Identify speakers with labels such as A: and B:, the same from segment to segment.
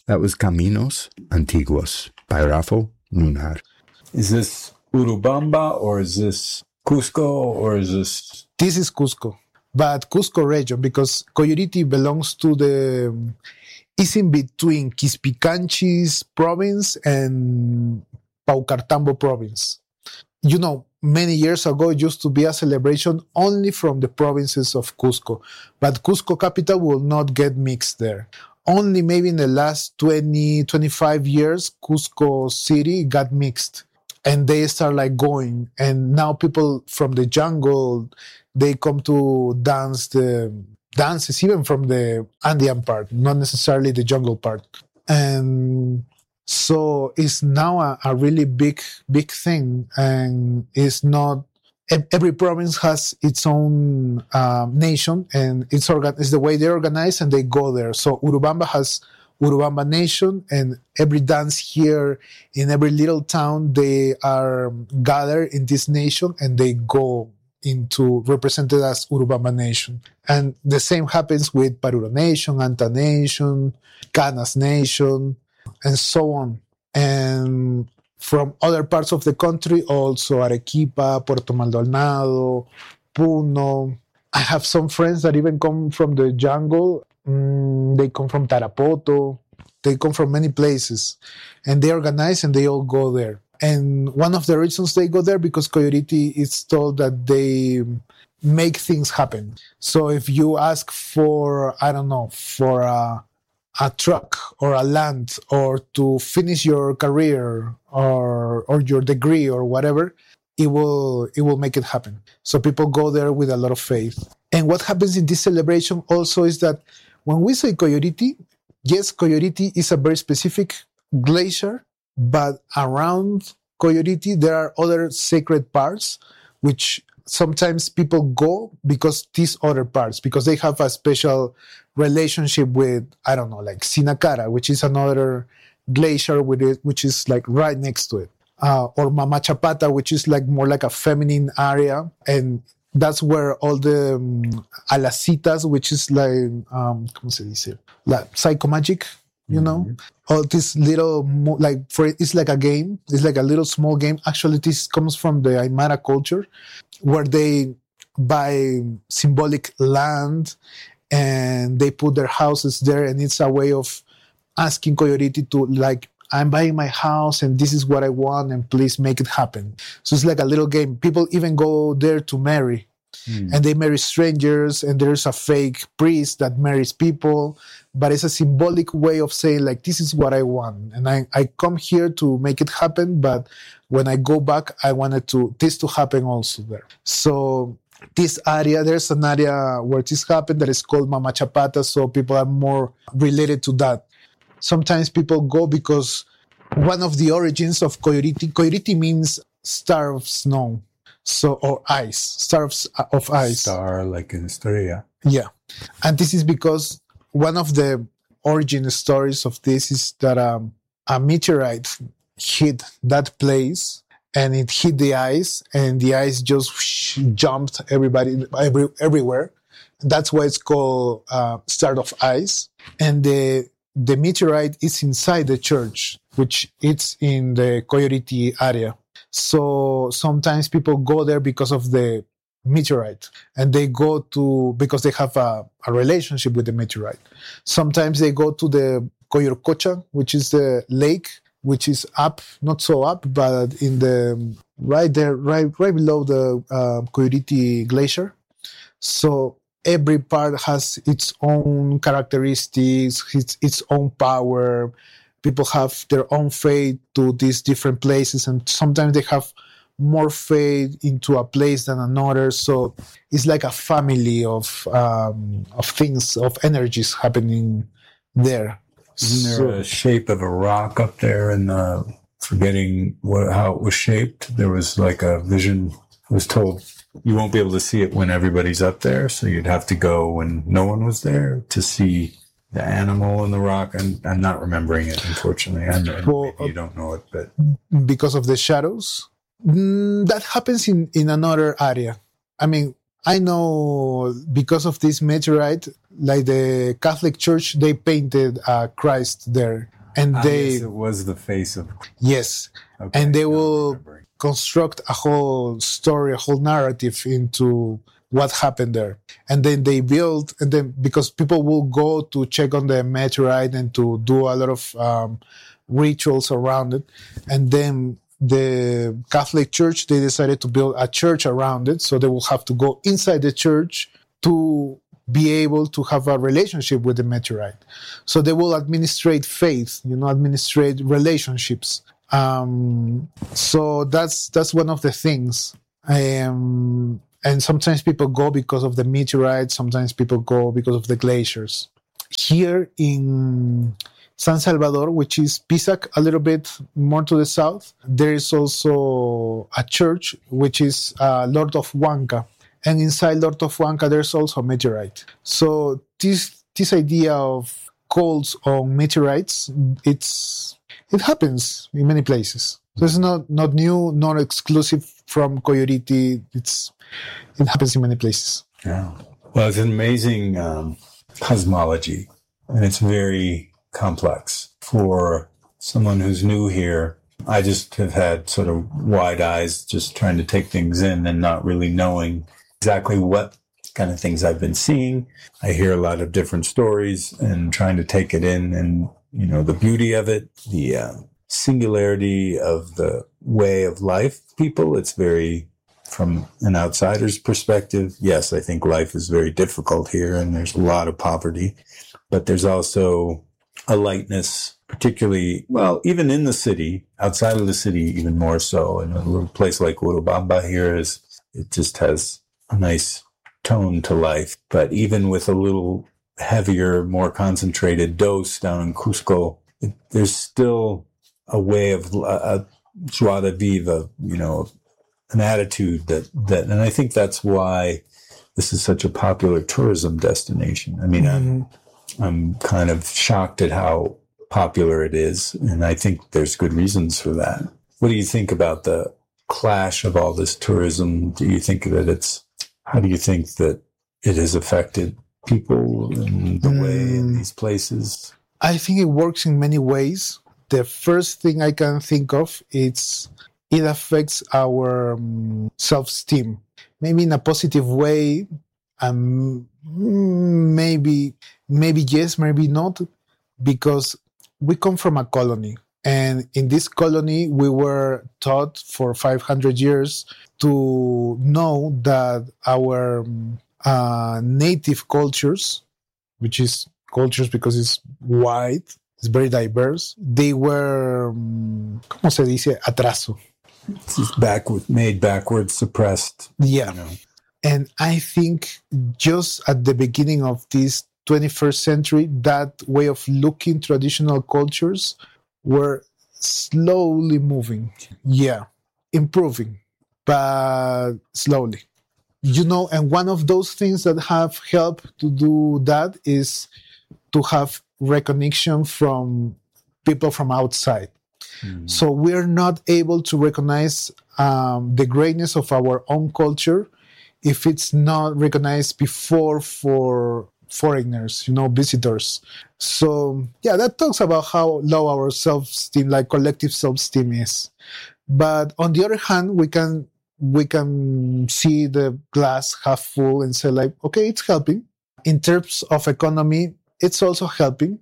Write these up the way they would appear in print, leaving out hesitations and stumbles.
A: That was Caminos Antiguos by Rafael Nunar.
B: Is this Urubamba or is this Cusco or is this...
C: This is Cusco, but Cusco region, because Coyuriti belongs to the... It's in between Quispicanchis province and Paucartambo province. You know, many years ago, it used to be a celebration only from the provinces of Cusco, but Cusco capital will not get mixed there. Only maybe in the last 20, 25 years, Cusco city got mixed and they start like going. And now people from the jungle, they come to dance the dances, even from the Andean part, not necessarily the jungle part. And so it's now a really big thing. And it's not, every province has its own nation, and it's the way they organize and they go there. So Urubamba has Urubamba Nation, and every dance here in every little town, they are gathered in this nation and they go into represented as Urubamba Nation. And the same happens with Paruro Nation, Anta Nation, Canas Nation, and so on. And from other parts of the country, also Arequipa, Puerto Maldonado, Puno. I have some friends that even come from the jungle. They come from Tarapoto. They come from many places. And they organize and they all go there. And one of the reasons they go there, because Coyuriti is told that they make things happen. So if you ask for, I don't know, for a truck or a land or to finish your career or your degree or whatever, it will make it happen. So people go there with a lot of faith. And what happens in this celebration also is that when we say Coyuriti, yes, Coyuriti is a very specific glacier, but around Coyuriti there are other sacred parts which sometimes people go because these other parts, because they have a special relationship with, I don't know, like Sinacara, which is another glacier with it, which is like right next to it. Or Mama Chapata, which is like more like a feminine area. And that's where all the alacitas, which is like, ¿cómo se dice? Like psychomagic, you know? All this little, it's like a game. It's like a little small game. Actually, this comes from the Aymara culture, where they buy symbolic land and they put their houses there, and it's a way of asking Coyuriti to, like, I'm buying my house and this is what I want and please make it happen. So it's like a little game. People even go there to marry. And they marry strangers, and there's a fake priest that marries people, but it's a symbolic way of saying, like, this is what I want, and I come here to make it happen, but when I go back, I wanted this to happen also there. So this area, there's an area where this happened that is called Mama Chapata, so people are more related to that. Sometimes people go because one of the origins of Coyuriti means star of snow. So, or ice, stars of ice.
B: Star, like in Estrella.
C: Yeah. And this is because one of the origin stories of this is that a meteorite hit that place and it hit the ice, and the ice just jumped everywhere. That's why it's called Star of Ice. And the meteorite is inside the church, which it's in the Coyuriti area. So sometimes people go there because of the meteorite, and they go because they have a relationship with the meteorite. Sometimes they go to the Coyurcocha, which is the lake, which is up, not so up, but in the right below the Coyuriti glacier. So every part has its own characteristics, its own power. People have their own faith to these different places, and sometimes they have more faith into a place than another. So it's like a family of things, of energies happening there.
B: Isn't there a shape of a rock up there, and forgetting how it was shaped? There was like a vision. I was told you won't be able to see it when everybody's up there, so you'd have to go when no one was there to see the animal in the rock. I'm not remembering it, unfortunately. I know you don't know it, but
C: because of the shadows, that happens in another area. I mean, I know because of this meteorite, like the Catholic Church, they painted Christ there and
B: yes, it was the face of.
C: yes,
B: Okay,
C: and they
B: now I'm
C: will
B: remembering.
C: construct a whole story, a whole narrative into what happened there. And then they build, and then because people will go to check on the meteorite and to do a lot of rituals around it. And then the Catholic Church, they decided to build a church around it. So they will have to go inside the church to be able to have a relationship with the meteorite. So they will administrate faith, administrate relationships. So that's one of the things. And sometimes people go because of the meteorite. Sometimes people go because of the glaciers. Here in San Salvador, which is Pisac, a little bit more to the south, there is also a church, which is Lord of Huanca. And inside Lord of Huanca, there's also meteorite. So this idea of cults on meteorites, it happens in many places. So it's not new, not exclusive from Coyuriti. It happens in many places.
B: Yeah. Well, it's an amazing cosmology, and it's very complex. For someone who's new here, I just have had sort of wide eyes, just trying to take things in and not really knowing exactly what kind of things I've been seeing. I hear a lot of different stories and trying to take it in, and the beauty of it, the singularity of the way of life people. It's very, from an outsider's perspective, yes, I think life is very difficult here and there's a lot of poverty, but there's also a lightness, particularly, well, even in the city, outside of the city, even more so. In a little place like Urubamba here, it just has a nice tone to life. But even with a little heavier, more concentrated dose down in Cusco, there's still a way of a joie de vivre, an attitude that, and I think that's why this is such a popular tourism destination. I mean, I'm kind of shocked at how popular it is, and I think there's good reasons for that. What do you think about the clash of all this tourism? Do you think that how do you think that it has affected people in the way in these places?
C: I think it works in many ways. The first thing I can think of is it affects our self-esteem. Maybe in a positive way, maybe yes, maybe not, because we come from a colony. And in this colony, we were taught for 500 years to know that our native cultures, which is cultures because it's wide, it's very diverse, they were, ¿cómo se dice? Atraso.
B: It's made backward, suppressed.
C: Yeah. And I think just at the beginning of this 21st century, that way of looking traditional cultures were slowly moving. Yeah. Improving, but slowly. And one of those things that have helped to do that is to have recognition from people from outside. Mm-hmm. So we're not able to recognize the greatness of our own culture if it's not recognized before for foreigners, visitors. So yeah, that talks about how low our self-esteem, like collective self-esteem is. But on the other hand, we can see the glass half full and say like, okay, it's helping. In terms of economy, it's also helping.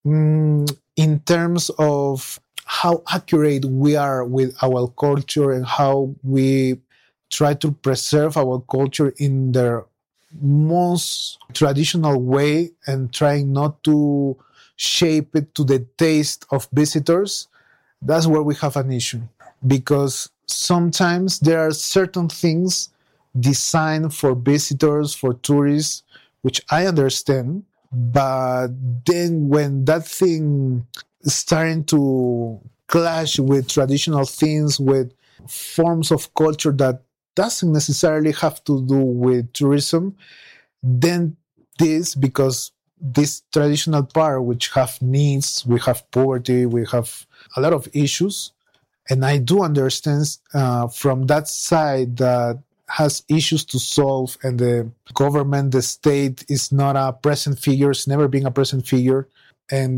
C: In terms of how accurate we are with our culture and how we try to preserve our culture in the most traditional way and trying not to shape it to the taste of visitors, that's where we have an issue. Because sometimes there are certain things designed for visitors, for tourists, which I understand, but then when that thing is starting to clash with traditional things, with forms of culture that doesn't necessarily have to do with tourism, then because this traditional part, which have needs, we have poverty, we have a lot of issues, and I do understand from that side that has issues to solve, and the government, the state is not a present figure, it's never been a present figure, and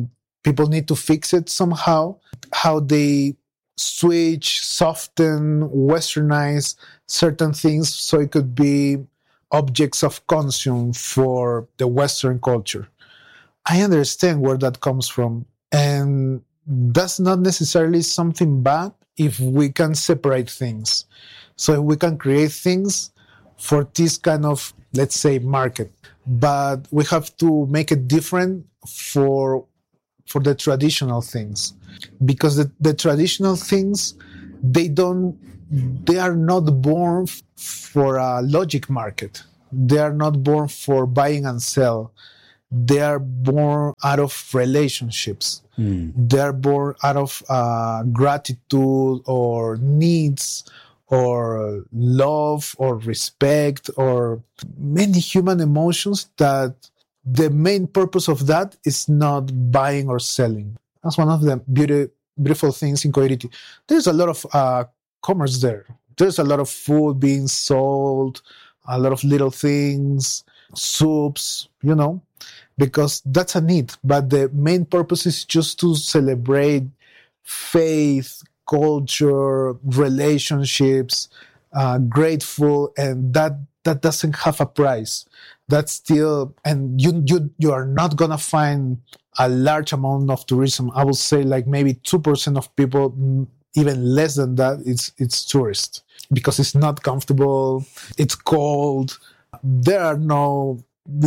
C: people need to fix it somehow. How they switch, soften, westernize certain things so it could be objects of consume for the Western culture. I understand where that comes from. And that's not necessarily something bad if we can separate things. So if we can create things for this kind of, let's say, market. But we have to make it different for the traditional things. Because the traditional things, they are not born for a logic market. They are not born for buying and sell. They are born out of relationships. They are born out of gratitude or needs or love or respect or many human emotions that the main purpose of that is not buying or selling. That's one of the beautiful things in Cohiriti. There's a lot of commerce there. There's a lot of food being sold, a lot of little things, soups, because that's a need. But the main purpose is just to celebrate faith, culture, relationships, grateful, and that doesn't have a price. That's still, and you are not gonna find a large amount of tourism. I would say like maybe 2% of people, even less than that, it's tourist because it's not comfortable. It's cold. There are no,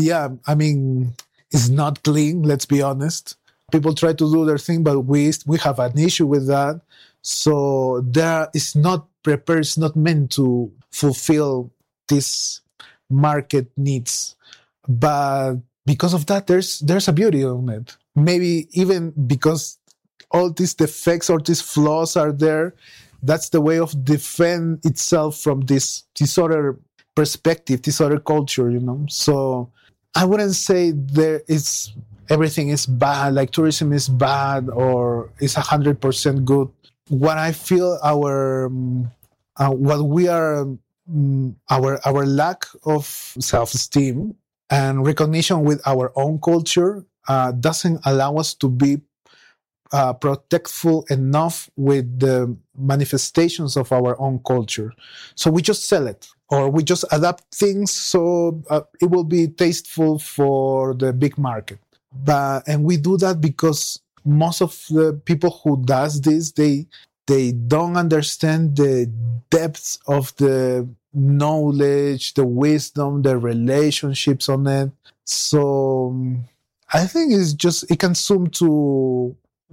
C: it's not clean. Let's be honest. People try to do their thing, but we have an issue with that. So there is not prepared. It's not meant to fulfill this market needs. But because of that, there's a beauty on it. Maybe even because all these defects or these flaws are there, that's the way of defend itself from this other perspective, this other culture, So I wouldn't say everything is bad, like tourism is bad or is 100% good. What I feel our lack of self-esteem and recognition with our own culture doesn't allow us to be protectful enough with the manifestations of our own culture. So we just sell it or we just adapt things so it will be tasteful for the big market. And we do that because most of the people who does this, they don't understand the depths of the knowledge, the wisdom, the relationships on it. So I think it can zoom to,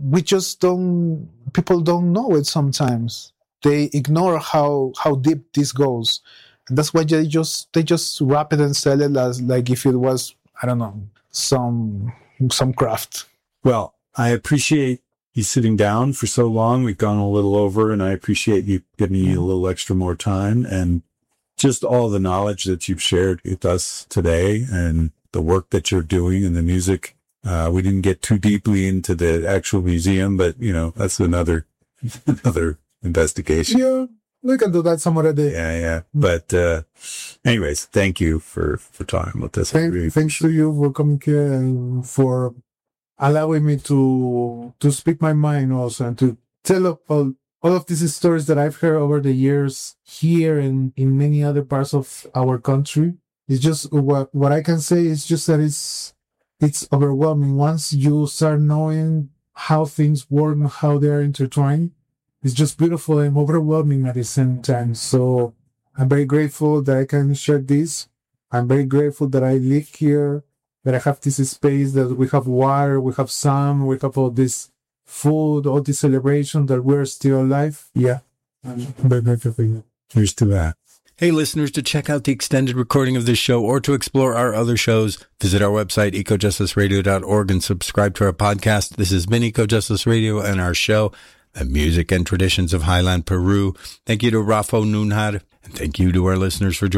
C: people don't know it sometimes. They ignore how deep this goes. And that's why they just wrap it and sell it as like if it was, I don't know, some craft.
B: Well, I appreciate you sitting down for so long. We've gone a little over, and I appreciate you giving me a little extra more time and just all the knowledge that you've shared with us today and the work that you're doing and the music. We didn't get too deeply into the actual museum, but that's another investigation.
C: Yeah, we can do that some other day.
B: Yeah. But anyways, thank you for talking about this.
D: Thanks to you for coming here and for allowing me to speak my mind also and to tell all of these stories that I've heard over the years here and in many other parts of our country. It's just what I can say is just that it's overwhelming. Once you start knowing how things work and how they are intertwined, it's just beautiful and overwhelming at the same time. So I'm very grateful that I can share this. I'm very grateful that I live here, that I have this space, that we have water, we have sun, we have all this food, all this celebration, that we're still alive. Yeah, I'm very grateful for you.
B: Here's to that.
A: Hey, listeners, to check out the extended recording of this show or to explore our other shows, visit our website, ecojusticeradio.org, and subscribe to our podcast. This has been Eco Justice Radio and our show, The Music and Traditions of Highland Peru. Thank you to Rafa Nunhar, and thank you to our listeners for joining.